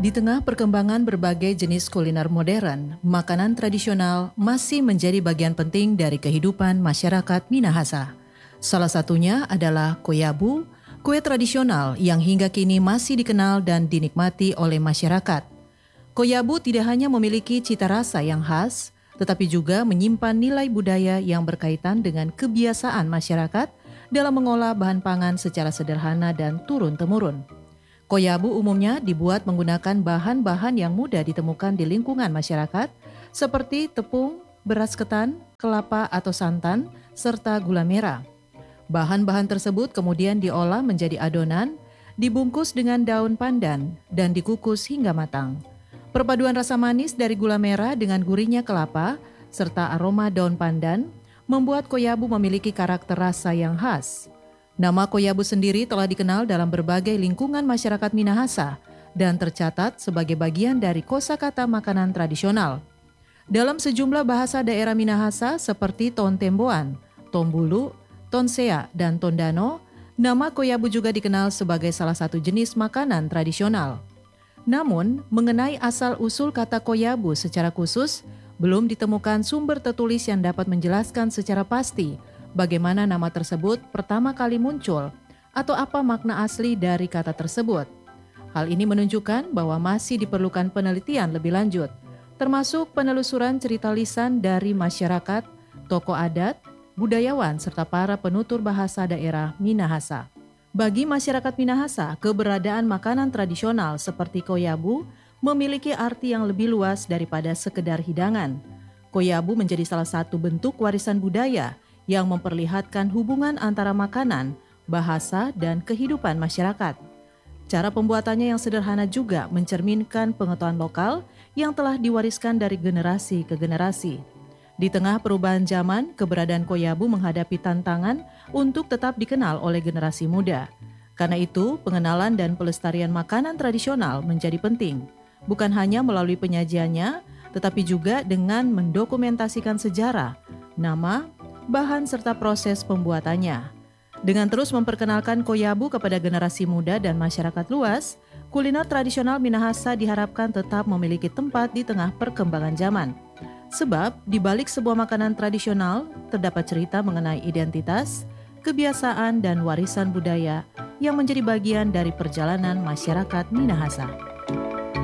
Di tengah perkembangan berbagai jenis kuliner modern, makanan tradisional masih menjadi bagian penting dari kehidupan masyarakat Minahasa. Salah satunya adalah koyabu, kue tradisional yang hingga kini masih dikenal dan dinikmati oleh masyarakat. Koyabu tidak hanya memiliki cita rasa yang khas, tetapi juga menyimpan nilai budaya yang berkaitan dengan kebiasaan masyarakat dalam mengolah bahan pangan secara sederhana dan turun-temurun. Koyabu umumnya dibuat menggunakan bahan-bahan yang mudah ditemukan di lingkungan masyarakat, seperti tepung, beras ketan, kelapa atau santan, serta gula merah. Bahan-bahan tersebut kemudian diolah menjadi adonan, dibungkus dengan daun pandan, dan dikukus hingga matang. Perpaduan rasa manis dari gula merah dengan gurihnya kelapa, serta aroma daun pandan, membuat koyabu memiliki karakter rasa yang khas. Nama koyabu sendiri telah dikenal dalam berbagai lingkungan masyarakat Minahasa dan tercatat sebagai bagian dari kosakata makanan tradisional. Dalam sejumlah bahasa daerah Minahasa seperti Tontemboan, Tombulu, Tonsea, dan Tondano, nama koyabu juga dikenal sebagai salah satu jenis makanan tradisional. Namun, mengenai asal-usul kata koyabu secara khusus, belum ditemukan sumber tertulis yang dapat menjelaskan secara pasti bagaimana nama tersebut pertama kali muncul atau apa makna asli dari kata tersebut. Hal ini menunjukkan bahwa masih diperlukan penelitian lebih lanjut, termasuk penelusuran cerita lisan dari masyarakat, tokoh adat, budayawan, serta para penutur bahasa daerah Minahasa. Bagi masyarakat Minahasa, keberadaan makanan tradisional seperti koyabu memiliki arti yang lebih luas daripada sekedar hidangan. Koyabu menjadi salah satu bentuk warisan budaya yang memperlihatkan hubungan antara makanan, bahasa, dan kehidupan masyarakat. Cara pembuatannya yang sederhana juga mencerminkan pengetahuan lokal yang telah diwariskan dari generasi ke generasi. Di tengah perubahan zaman, keberadaan koyabu menghadapi tantangan untuk tetap dikenal oleh generasi muda. Karena itu, pengenalan dan pelestarian makanan tradisional menjadi penting, bukan hanya melalui penyajiannya, tetapi juga dengan mendokumentasikan sejarah, nama, bahan serta proses pembuatannya. Dengan terus memperkenalkan koyabu kepada generasi muda dan masyarakat luas, kuliner tradisional Minahasa diharapkan tetap memiliki tempat di tengah perkembangan zaman. Sebab, di balik sebuah makanan tradisional, terdapat cerita mengenai identitas, kebiasaan, dan warisan budaya yang menjadi bagian dari perjalanan masyarakat Minahasa.